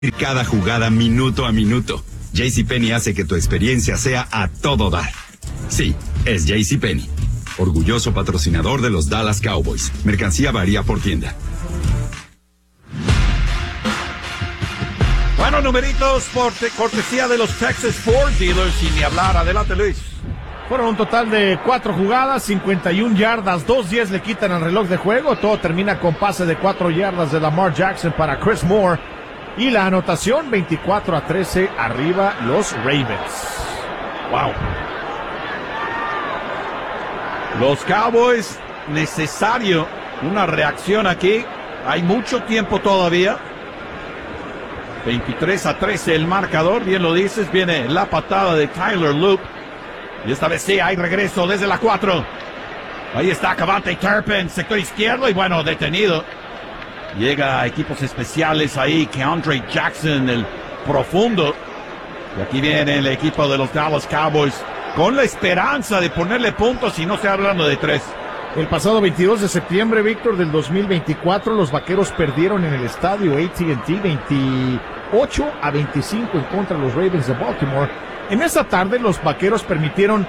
cada jugada minuto a minuto. JCPenney hace que tu experiencia sea a todo dar. Sí, es JCPenney. Orgulloso patrocinador de los Dallas Cowboys. Mercancía varía por tienda. Bueno, numeritos por cortesía de los Texas Ford Dealers, sin ni hablar. Adelante, Luis. Fueron un total de 4 jugadas, 51 yardas, 2-10 le quitan al reloj de juego. Todo termina con pase de 4 yardas de Lamar Jackson para Chris Moore. Y la anotación, 24-13, arriba los Ravens. Wow. Los Cowboys, necesario una reacción aquí. Hay mucho tiempo todavía. 23-13 el marcador, bien lo dices. Viene la patada de Tyler Loop. Y esta vez sí, hay regreso desde la 4. Ahí está Cavante Turpin, sector izquierdo, y bueno, detenido. Llega a equipos especiales ahí, Keandre Jackson, el profundo. Y aquí viene el equipo de los Dallas Cowboys con la esperanza de ponerle puntos y no estoy hablando de 3. El pasado 22 de septiembre, Víctor, del 2024, los Vaqueros perdieron en el estadio AT&T 28-25 en contra de los Ravens de Baltimore. En esa tarde, los Vaqueros permitieron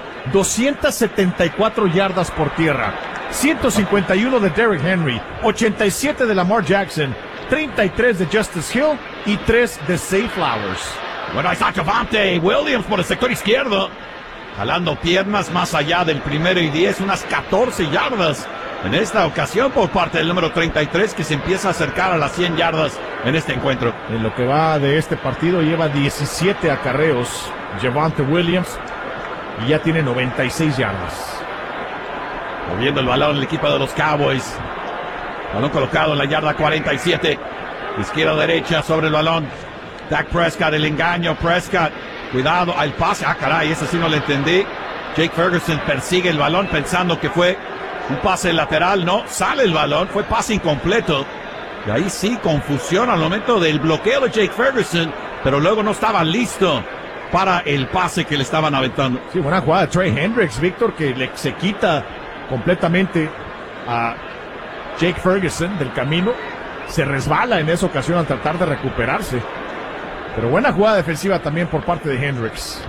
274 yardas por tierra, 151 de Derrick Henry, 87 de Lamar Jackson, 33 de Justice Hill y 3 de Zay Flowers. Bueno, ahí está Javonte Williams por el sector izquierdo, jalando piernas más allá del 1-10, unas 14 yardas en esta ocasión por parte del número 33, que se empieza a acercar a las 100 yardas en este encuentro. En lo que va de este partido lleva 17 acarreos Javonte Williams y ya tiene 96 yardas. Moviendo el balón el equipo de los Cowboys. Balón colocado en la yarda 47. Izquierda-derecha sobre el balón. Dak Prescott, el engaño. Prescott, cuidado al pase. Ah, caray, ese sí no lo entendí. Jake Ferguson persigue el balón pensando que fue un pase lateral. No, sale el balón. Fue pase incompleto. Y ahí sí, confusión al momento del bloqueo de Jake Ferguson. Pero luego no estaba listo para el pase que le estaban aventando. Sí, buena jugada de Trey Hendricks, Víctor, que se quita completamente a Jake Ferguson del camino. Se resbala en esa ocasión al tratar de recuperarse. Pero buena jugada defensiva también por parte de Hendricks.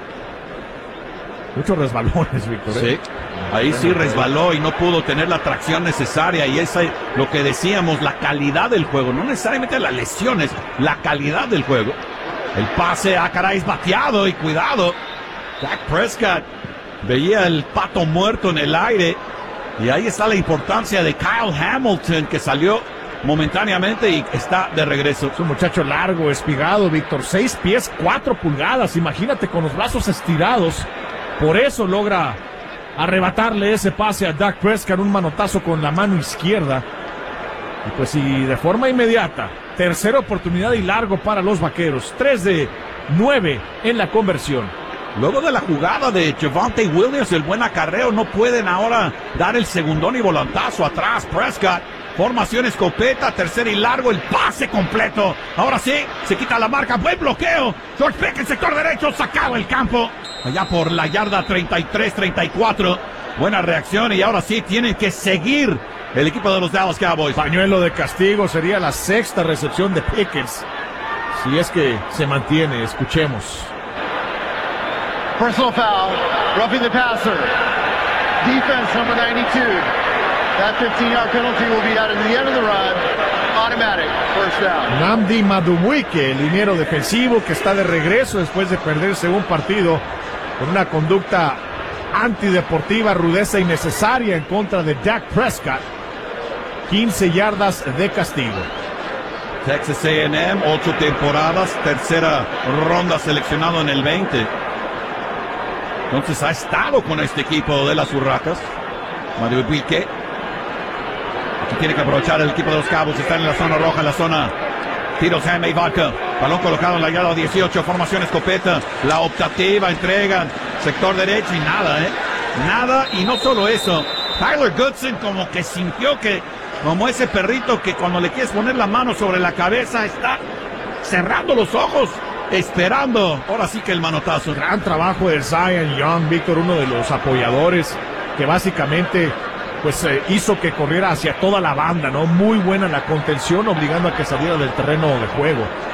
Muchos resbalones, Víctor. Sí, ahí sí resbaló y no pudo tener la tracción necesaria. Y esa es lo que decíamos, la calidad del juego. No necesariamente las lesiones, la calidad del juego. El pase, caray, es bateado y cuidado. Dak Prescott veía el pato muerto en el aire. Y ahí está la importancia de Kyle Hamilton, que salió momentáneamente y está de regreso. Es un muchacho largo, espigado, Víctor. 6 pies, 4 pulgadas. Imagínate, con los brazos estirados. Por eso logra arrebatarle ese pase a Dak Prescott, un manotazo con la mano izquierda. Y pues y de forma inmediata, tercera oportunidad y largo para los Vaqueros. 3 de 9 en la conversión. Luego de la jugada de Javonte Williams, el buen acarreo, no pueden ahora dar el segundón y volantazo atrás. Prescott, formación escopeta, tercera y largo, el pase completo. Ahora sí, se quita la marca, buen bloqueo. George Pickens, sector derecho, sacado el campo. Allá por la yarda 33-34. Buena reacción y ahora sí tienen que seguir el equipo de los Dallas Cowboys. Pañuelo de castigo, sería la 6ª recepción de Pickens. Si es que se mantiene, escuchemos. Personal foul, roughing the passer. Defense number 92. That 15-yard penalty will be out at the end of the run. Automatic, first down. Nnamdi Madubuike, el liniero defensivo que está de regreso después de perderse un partido con una conducta antideportiva, rudeza innecesaria en contra de Dak Prescott. 15 yardas de castigo. Texas A&M, 8 temporadas, tercera ronda seleccionado en el 20. Entonces ha estado con este equipo de las Urracas. Madubuike. Aquí tiene que aprovechar el equipo de los Cowboys. Están en la zona roja, en la zona tiros Jaime Vaca. Balón colocado en la yarda 18. Formación escopeta. La optativa, entregan. Sector derecho y nada, Nada, y no solo eso. Tyler Goodson como que sintió que, como ese perrito que cuando le quieres poner la mano sobre la cabeza, está cerrando los ojos, esperando. Ahora sí que el manotazo. Gran trabajo de Zion Young, Víctor, uno de los apoyadores que básicamente pues hizo que corriera hacia toda la banda, ¿no? Muy buena la contención, obligando a que saliera del terreno de juego.